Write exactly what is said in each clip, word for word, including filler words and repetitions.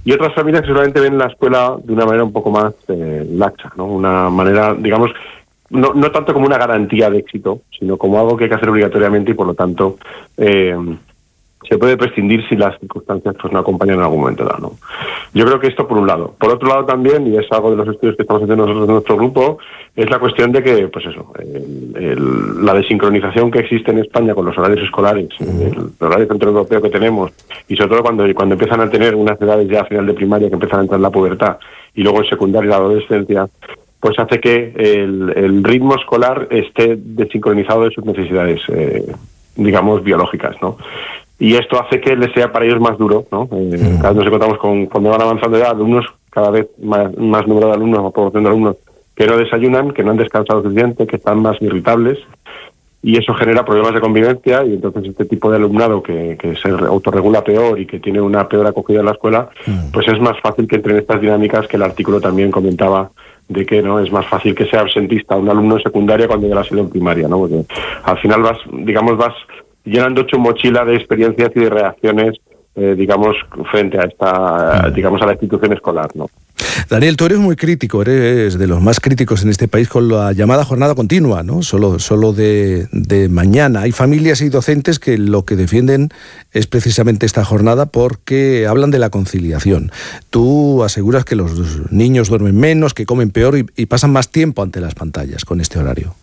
y otras familias que seguramente ven la escuela de una manera un poco más eh, laxa, ¿no? Una manera, digamos, no, no tanto como una garantía de éxito, sino como algo que hay que hacer obligatoriamente y por lo tanto eh, se puede prescindir si las circunstancias pues no acompañan en algún momento dado, ¿no? Yo creo que esto por un lado. Por otro lado también, y es algo de los estudios que estamos haciendo nosotros en nuestro grupo, es la cuestión de que, pues eso, el, el, la desincronización que existe en España con los horarios escolares, el horario centroeuropeo que tenemos, y sobre todo cuando, cuando empiezan a tener unas edades ya a final de primaria, que empiezan a entrar en la pubertad, y luego en secundaria y la adolescencia, pues hace que el, el ritmo escolar esté desincronizado de sus necesidades, eh, digamos, biológicas, ¿no? Y esto hace que les sea para ellos más duro, ¿no? Eh, cada vez nos encontramos con, cuando van avanzando de edad, alumnos, cada vez más, más número de alumnos, más población de alumnos, que no desayunan, que no han descansado suficiente, que están más irritables, y eso genera problemas de convivencia, y entonces este tipo de alumnado que, que se autorregula peor y que tiene una peor acogida en la escuela, pues es más fácil que entre en estas dinámicas que el artículo también comentaba, de que no es más fácil que sea absentista un alumno en secundaria cuando ya la ha sido en primaria, ¿no? Porque al final vas, digamos, vas llenando tu mochila de experiencias y de reacciones, eh, digamos, frente a esta, digamos, a la institución escolar, ¿no? Daniel, tú eres muy crítico, eres de los más críticos en este país con la llamada jornada continua, ¿no? Solo, solo de, de mañana. Hay familias y docentes que lo que defienden es precisamente esta jornada porque hablan de la conciliación. Tú aseguras que los niños duermen menos, que comen peor y, y pasan más tiempo ante las pantallas con este horario.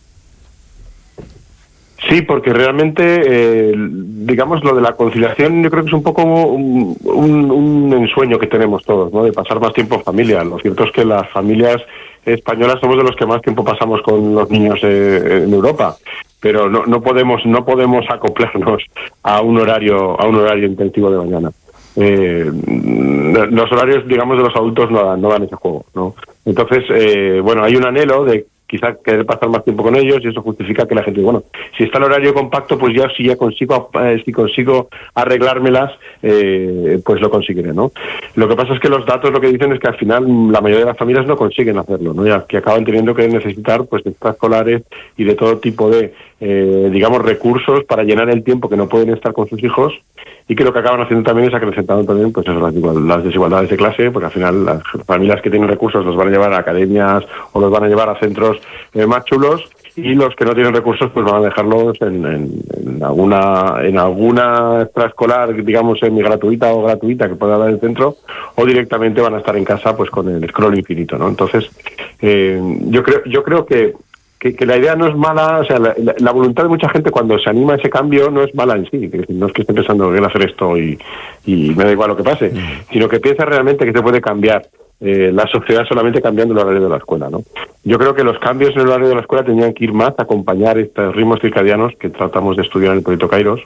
Sí, porque realmente, eh, digamos, lo de la conciliación yo creo que es un poco un, un, un ensueño que tenemos todos, ¿no? De pasar más tiempo en familia. Lo cierto es que las familias españolas somos de los que más tiempo pasamos con los niños eh, en Europa, pero no, no podemos no podemos acoplarnos a un horario a un horario intensivo de mañana. Eh, los horarios, digamos, de los adultos no dan, no dan ese juego, ¿no? Entonces, eh, bueno, hay un anhelo de quizás querer pasar más tiempo con ellos, y eso justifica que la gente, bueno, si está el horario compacto, pues ya si ya consigo eh, si consigo arreglármelas, eh, pues lo conseguiré, ¿no? Lo que pasa es que los datos lo que dicen es que al final la mayoría de las familias no consiguen hacerlo, ¿no? Ya que acaban teniendo que necesitar pues de extraescolares y de todo tipo de, eh, digamos, recursos para llenar el tiempo que no pueden estar con sus hijos, y que lo que acaban haciendo también es acrecentando también pues eso, las, las desigualdades de clase, porque al final las familias que tienen recursos los van a llevar a academias o los van a llevar a centros eh, más chulos, y los que no tienen recursos pues van a dejarlos en, en, en alguna en alguna extraescolar, digamos, semi gratuita o gratuita que pueda dar el centro, o directamente van a estar en casa pues con el scroll infinito, ¿no? Entonces eh, yo creo yo creo que Que, que la idea no es mala, o sea, la, la, la voluntad de mucha gente cuando se anima a ese cambio no es mala en sí, que no es que esté pensando que voy a hacer esto y, y me da igual lo que pase, mm. sino que piensa realmente que se puede cambiar eh, la sociedad solamente cambiando el horario de la escuela, ¿no? Yo creo que los cambios en el horario de la escuela tenían que ir más a acompañar estos ritmos circadianos que tratamos de estudiar en el proyecto Kairos,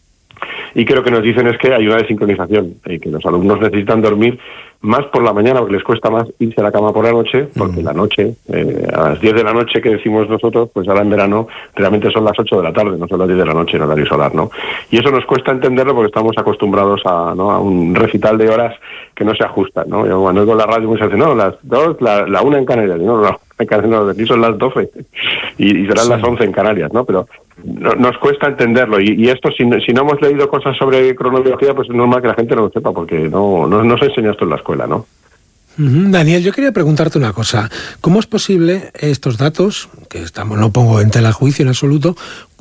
y que lo que nos dicen es que hay una desincronización, y que los alumnos necesitan dormir más por la mañana porque les cuesta más irse a la cama por la noche, porque mm. la noche, eh, a las diez de la noche que decimos nosotros, pues ahora en verano realmente son las ocho de la tarde, no son las diez de la noche en horario solar, ¿no? Y eso nos cuesta entenderlo porque estamos acostumbrados a, ¿no?, a un recital de horas que no se ajustan, ¿no? Yo, cuando oigo la radio muchas veces, no, las dos, la, la una en Canarias, no, no, en Canarias no, aquí son las doce y, y serán sí. las once en Canarias, ¿no? Pero no, nos cuesta entenderlo, y, y esto si, si no hemos leído cosas sobre cronobiología, pues es normal que la gente no lo sepa, porque no, no, no se enseña esto en la escuela, ¿no? Daniel, yo quería preguntarte una cosa. ¿Cómo es posible estos datos, que estamos, no pongo en tela de juicio en absoluto,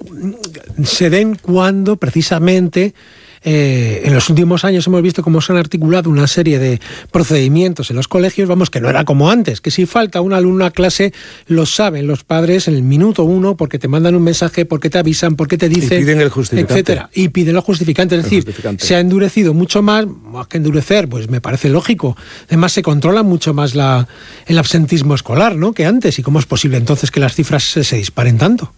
se den cuando precisamente eh, en los últimos años hemos visto cómo se han articulado una serie de procedimientos en los colegios, vamos, que no era como antes, que si falta un alumno a clase lo saben los padres en el minuto uno porque te mandan un mensaje, porque te avisan, porque te dicen, y piden el justificante, etcétera, y piden los justificantes, es decir, justificante. Se ha endurecido mucho más, más que endurecer, pues me parece lógico. Además se controla mucho más la, el absentismo escolar, ¿no?, que antes. ¿Y cómo es posible entonces que las cifras se, se disparen tanto?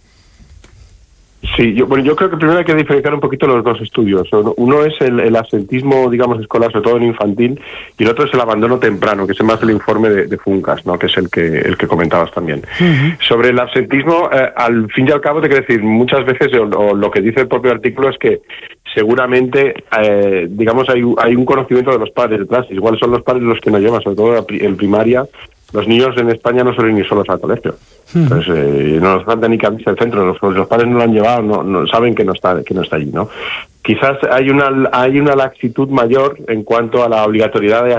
Sí, yo, bueno, yo creo que primero hay que diferenciar un poquito los dos estudios. Uno es el, el absentismo, digamos, escolar, sobre todo en infantil, y el otro es el abandono temprano, que es más el informe de, de Funcas, ¿no?, que es el que el que comentabas también. Uh-huh. Sobre el absentismo, eh, al fin y al cabo, te quiero decir, muchas veces, o, o lo que dice el propio artículo es que seguramente, eh, digamos, hay, hay un conocimiento de los padres detrás. Igual son los padres los que nos llevan, sobre todo en primaria. Los niños en España no suelen ir solos al colegio. Entonces, eh, no nos falta ni que avise el centro, los, los padres no lo han llevado, no, no saben que no está que no está allí, ¿no? Quizás hay una hay una laxitud mayor en cuanto a la obligatoriedad de